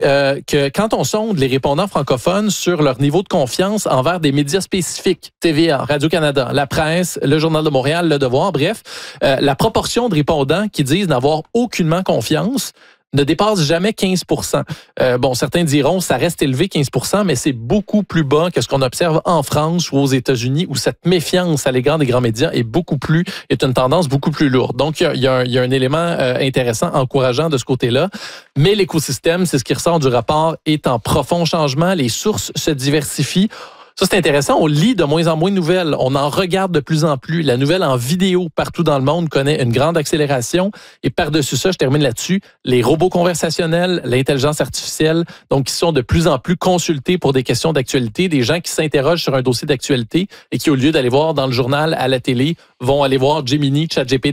que quand on sonde les répondants francophones sur leur niveau de confiance envers des médias spécifiques, TVA, Radio-Canada, la presse, le Journal de Montréal, Le Devoir, bref, la proportion de répondants qui disent n'avoir aucunement confiance ne dépasse jamais 15 %. Certains diront ça reste élevé 15 %, mais c'est beaucoup plus bas que ce qu'on observe en France ou aux États-Unis, où cette méfiance à l'égard des grands médias est une tendance beaucoup plus lourde. Donc, il y a un élément intéressant, encourageant de ce côté-là. Mais l'écosystème, c'est ce qui ressort du rapport, est en profond changement. Les sources se diversifient. Ça, c'est intéressant. On lit de moins en moins de nouvelles. On en regarde de plus en plus. La nouvelle en vidéo partout dans le monde connaît une grande accélération. Et par-dessus ça, je termine là-dessus, les robots conversationnels, l'intelligence artificielle, donc qui sont de plus en plus consultés pour des questions d'actualité, des gens qui s'interrogent sur un dossier d'actualité et qui, au lieu d'aller voir dans le journal, à la télé, vont aller voir Gemini,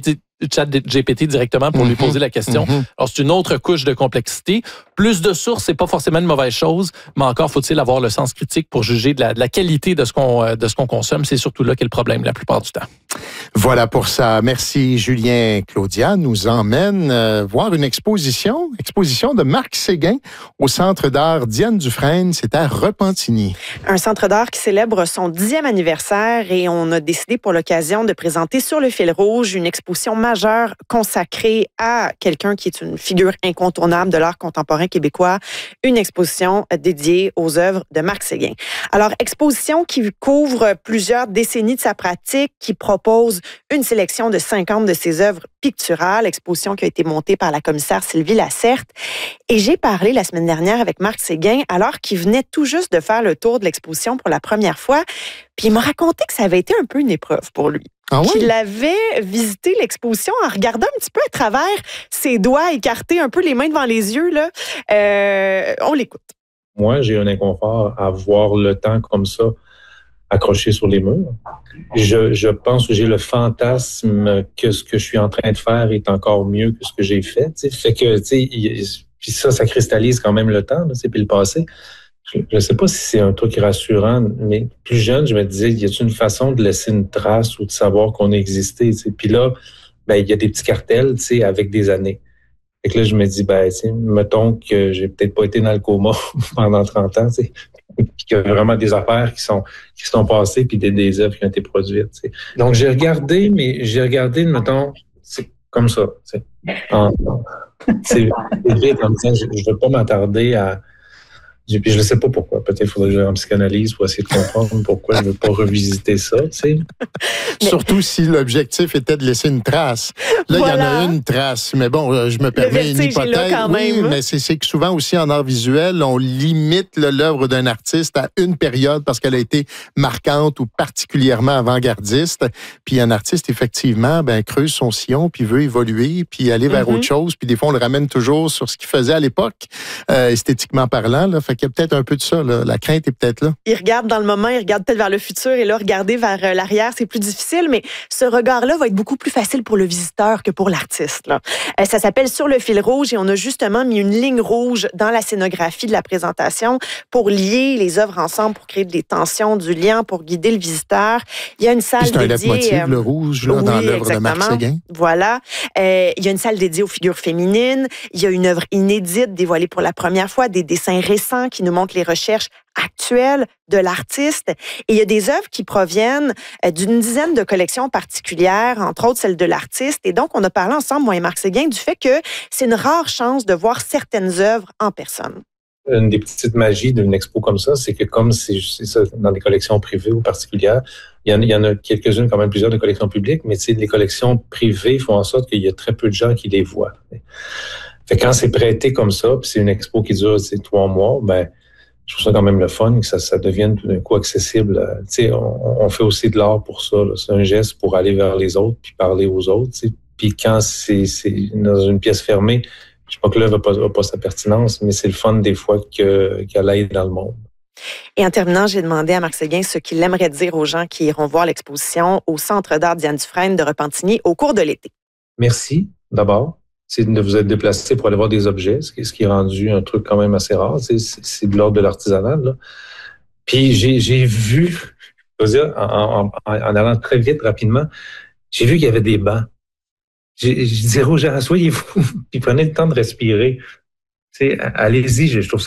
ChatGPT directement pour lui poser la question. Alors, c'est une autre couche de complexité. Plus de sources, c'est pas forcément une mauvaise chose, mais encore faut-il avoir le sens critique pour juger de la qualité de ce qu'on consomme. C'est surtout là qu'est le problème la plupart du temps. Voilà pour ça. Merci Julien. Claudia nous emmène voir une exposition de Marc Séguin au Centre d'art Diane Dufresne. C'est à Repentigny. Un centre d'art qui célèbre son 10e anniversaire et on a décidé pour l'occasion de présenter sur le fil rouge une exposition majeure consacrée à quelqu'un qui est une figure incontournable de l'art contemporain québécois, une exposition dédiée aux œuvres de Marc Séguin. Alors, exposition qui couvre plusieurs décennies de sa pratique, qui propose une sélection de 50 de ses œuvres picturales, exposition qui a été montée par la commissaire Sylvie Lacerte. Et j'ai parlé la semaine dernière avec Marc Séguin, alors qu'il venait tout juste de faire le tour de l'exposition pour la première fois. Puis il m'a raconté que ça avait été un peu une épreuve pour lui. Ah oui? Qu'il avait visité l'exposition en regardant un petit peu à travers ses doigts, écartés un peu les mains devant les yeux. Là. On l'écoute. Moi, j'ai un inconfort à voir le temps comme ça accroché sur les murs. Je pense que j'ai le fantasme que ce que je suis en train de faire est encore mieux que ce que j'ai fait. T'sais. Fait que, puis ça cristallise quand même le temps, puis le passé. Je ne sais pas si c'est un truc rassurant, mais plus jeune, je me disais, y a-t-il une façon de laisser une trace ou de savoir qu'on a existé? T'sais? Puis là, il y a des petits cartels, avec des années. Fait que là, je me dis, mettons que j'ai peut-être pas été dans le coma pendant 30 ans, puis qu'il y a vraiment des affaires qui sont passées, puis des œuvres qui ont été produites. T'sais. Donc, j'ai regardé, mettons, c'est comme ça. C'est vite en me disant, je ne veux pas m'attarder à... Puis je ne sais pas pourquoi. Peut-être qu'il faudrait que j'aille en psychanalyse pour essayer de comprendre pourquoi je ne veux pas revisiter ça. Surtout si l'objectif était de laisser une trace. Là, voilà. Il y en a une trace. Mais bon, je me permets une hypothèse. Oui, mais c'est que souvent aussi en art visuel, on limite l'œuvre d'un artiste à une période parce qu'elle a été marquante ou particulièrement avant-gardiste. Puis un artiste, effectivement, creuse son sillon, puis veut évoluer, puis aller vers autre chose. Puis des fois, on le ramène toujours sur ce qu'il faisait à l'époque, esthétiquement parlant. Là. Fait qu'il y a peut-être un peu de ça. Là. La crainte est peut-être là. Il regarde dans le moment, il regarde peut-être vers le futur, et là, regarder vers l'arrière, c'est plus difficile, mais ce regard-là va être beaucoup plus facile pour le visiteur que pour l'artiste. Là. Ça s'appelle Sur le fil rouge, et on a justement mis une ligne rouge dans la scénographie de la présentation pour lier les œuvres ensemble, pour créer des tensions, du lien, pour guider le visiteur. Il y a une salle dédiée... C'est un leitmotiv, le rouge, là, dans l'œuvre de Marc Séguin. Voilà. Il y a une salle dédiée aux figures féminines. Il y a une œuvre inédite dévoilée pour la première fois, des dessins récents qui nous montrent les recherches actuelles de l'artiste. Et il y a des œuvres qui proviennent d'une dizaine de collections particulières, entre autres celles de l'artiste. Et donc, on a parlé ensemble, moi et Marc Séguin, du fait que c'est une rare chance de voir certaines œuvres en personne. Une des petites magies d'une expo comme ça, c'est que comme c'est ça, dans des collections privées ou particulières, il y en a quelques-unes, quand même plusieurs de collections publiques, mais les collections privées font en sorte qu'il y a très peu de gens qui les voient. Fait quand c'est prêté comme ça, puis c'est une expo qui dure 3 mois, je trouve ça quand même le fun que ça devienne tout d'un coup accessible. On fait aussi de l'art pour ça. Là. C'est un geste pour aller vers les autres puis parler aux autres. Puis quand c'est dans une pièce fermée, je sais pas que l'œuvre n'a pas sa pertinence, mais c'est le fun des fois qu'elle aille dans le monde. Et en terminant, j'ai demandé à Marc Séguin ce qu'il aimerait dire aux gens qui iront voir l'exposition au Centre d'art Diane Dufresne de Repentigny au cours de l'été. Merci, d'abord. C'est de vous être déplacé pour aller voir des objets, ce qui est rendu un truc quand même assez rare. C'est de l'ordre de l'artisanat. Là. Puis j'ai vu, je veux dire, en allant très vite, rapidement, j'ai vu qu'il y avait des bancs. Je disais aux gens, asseyez-vous, puis prenez le temps de respirer. allez-y, je trouve ça